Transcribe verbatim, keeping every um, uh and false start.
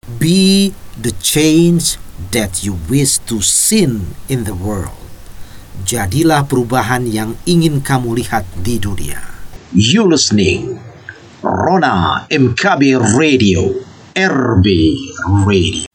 Be the change that you wish to see in the world. Jadilah perubahan yang ingin kamu lihat di dunia. You listening Rona M K B Radio, R B Radio.